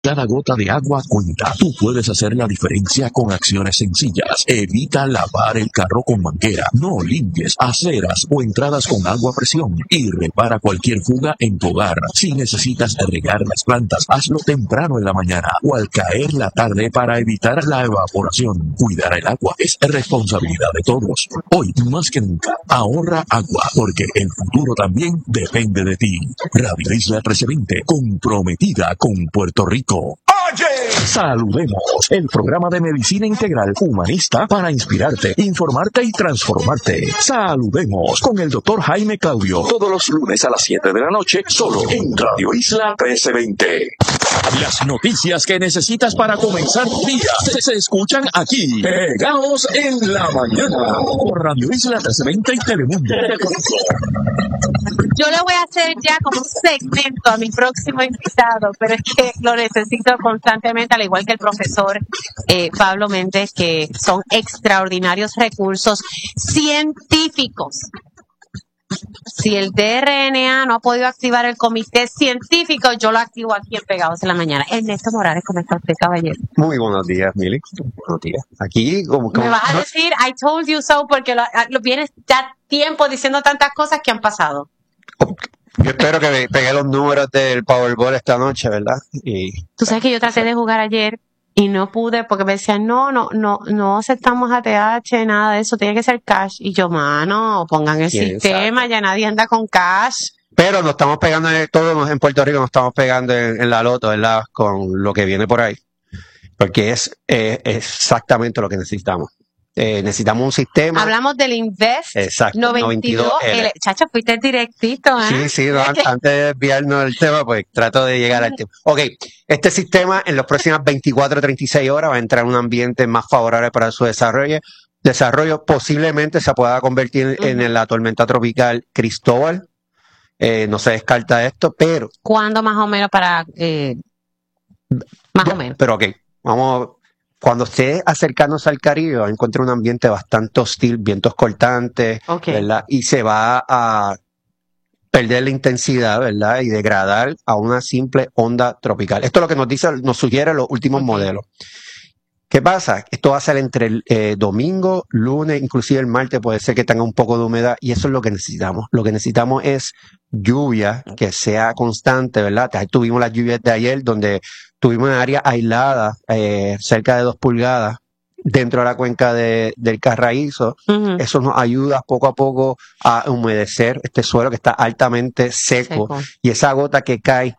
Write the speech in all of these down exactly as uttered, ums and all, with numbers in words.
Cada gota de agua cuenta. Tú puedes hacer la diferencia con acciones sencillas. Evita lavar el carro con manguera. No limpies aceras o entradas con agua a presión. Y repara cualquier fuga en tu hogar. Si necesitas regar las plantas, hazlo temprano en la mañana o al caer la tarde para evitar la evaporación. Cuidar el agua es responsabilidad de todos. Hoy, más que nunca, ahorra agua porque el futuro también depende de ti. Radio Isla trece veinte, comprometida con Puerto Rico. Oye, saludemos el programa de medicina integral humanista para inspirarte, informarte y transformarte. Saludemos con el doctor Jaime Claudio todos los lunes a las siete de la noche solo en Radio Isla trece veinte. Las noticias que necesitas para comenzar tu día se, se escuchan aquí, pegados en la mañana por Radio Isla trece veinte y Telemundo. Yo le voy a hacer ya como un segmento a mi próximo invitado, pero es que lo necesito constantemente, al igual que el profesor eh, Pablo Méndez, que son extraordinarios recursos científicos. Si el D R N A no ha podido activar el comité científico, yo lo activo aquí en Pegados en la Mañana. Ernesto Morales, ¿cómo está usted, caballero? Muy buenos días, Mili. Buenos días. Aquí, como... como Me vas a no, decir, I told you so, porque lo, lo vienes ya tiempo diciendo tantas cosas que han pasado. Yo espero que me pegué los números del Powerball esta noche, ¿verdad? Y tú sabes que yo traté de jugar ayer y no pude porque me decían, no, no, no, no aceptamos A T H, nada de eso, tiene que ser cash. Y yo, mano, pongan el sistema, ya nadie anda con cash. Pero nos estamos pegando en todos en Puerto Rico, nos estamos pegando en, en la loto, ¿verdad? Con lo que viene por ahí. Porque es eh, exactamente lo que necesitamos. Eh, necesitamos un sistema. Hablamos del Invest Exacto, noventa y dos. El, chacho, fuiste directito, ¿eh? Sí, sí, no, antes de desviarnos del tema, pues trato de llegar al tema. Ok, este sistema en las próximas veinticuatro a treinta y seis horas va a entrar en un ambiente más favorable para su desarrollo. Desarrollo posiblemente se pueda convertir uh-huh. en la tormenta tropical Cristóbal. Eh, no se descarta esto, pero... ¿Cuándo más o menos para...? Eh, más o menos. Pero ok, vamos... Cuando esté acercándose al Caribe, va a encontrar un ambiente bastante hostil, vientos cortantes, okay. ¿verdad? Y se va a perder la intensidad, ¿verdad? Y degradar a una simple onda tropical. Esto es lo que nos dice, nos sugiere los últimos okay. modelos. ¿Qué pasa? Esto va a ser entre el eh, domingo, lunes, inclusive el martes puede ser que tenga un poco de humedad y eso es lo que necesitamos. Lo que necesitamos es lluvia que sea constante, ¿verdad? Tuvimos las lluvias de ayer donde tuvimos una área aislada, eh, cerca de dos pulgadas, dentro de la cuenca de, del Carraízo. Uh-huh. Eso nos ayuda poco a poco a humedecer este suelo que está altamente seco, seco. Y esa gota que cae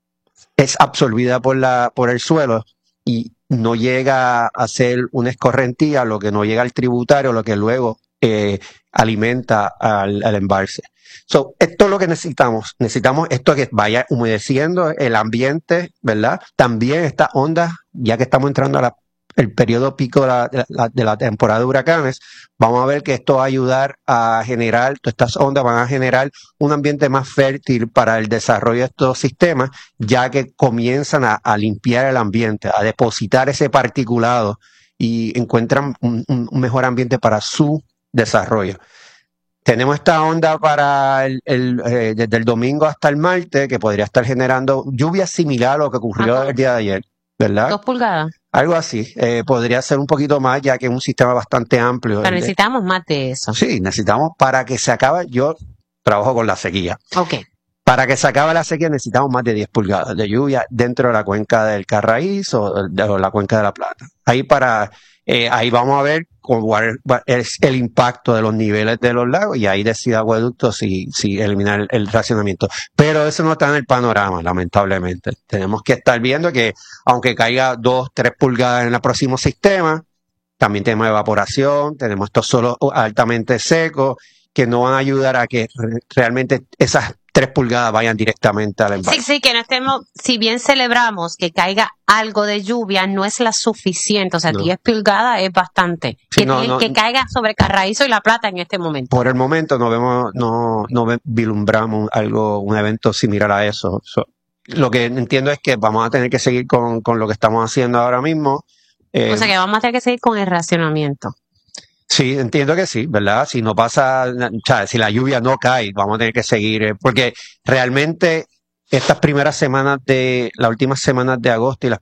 es absorbida por, la, por el suelo y no llega a ser una escorrentía, lo que no llega al tributario, lo que luego eh, alimenta al, al embalse. So, esto es lo que necesitamos. Necesitamos esto que vaya humedeciendo el ambiente, ¿verdad? También estas ondas, ya que estamos entrando a la, el periodo pico de la, de, la, de la temporada de huracanes, vamos a ver que esto va a ayudar a generar, todas estas ondas van a generar un ambiente más fértil para el desarrollo de estos sistemas, ya que comienzan a, a limpiar el ambiente, a depositar ese particulado y encuentran un, un, un mejor ambiente para su desarrollo. Tenemos esta onda para el, el, eh, desde el domingo hasta el martes, que podría estar generando lluvia similar a lo que ocurrió Ajá. el día de ayer, ¿verdad? Dos pulgadas. Algo así. Eh, podría ser un poquito más, ya que es un sistema bastante amplio. Pero necesitamos más de eso. Sí, necesitamos para que se acabe. Yo trabajo con la sequía. Ok. Para que se acabe la sequía necesitamos más de diez pulgadas de lluvia dentro de la cuenca del Carraíz o de la cuenca de la Plata. Ahí para... Eh, ahí vamos a ver cuál es el impacto de los niveles de los lagos y ahí decide Acueducto si, si eliminar el, el racionamiento. Pero eso no está en el panorama, lamentablemente. Tenemos que estar viendo que aunque caiga dos, tres pulgadas en el próximo sistema, también tenemos evaporación, tenemos estos suelos altamente secos que no van a ayudar a que re- realmente esas tres pulgadas vayan directamente al embalse. Sí, sí, que no estemos, si bien celebramos que caiga algo de lluvia, no es la suficiente, o sea, no. diez pulgadas es bastante. Sí, que, no, no, que caiga sobre Carraízo y La Plata en este momento. Por el momento no vemos, no, no vislumbramos algo, un evento similar a eso. So, lo que entiendo es que vamos a tener que seguir con, con lo que estamos haciendo ahora mismo. Eh, o sea, que vamos a tener que seguir con el racionamiento. Sí, entiendo que sí, ¿verdad? Si no pasa, o sea, si la lluvia no cae, vamos a tener que seguir, eh, porque realmente estas primeras semanas de, las últimas semanas de agosto y las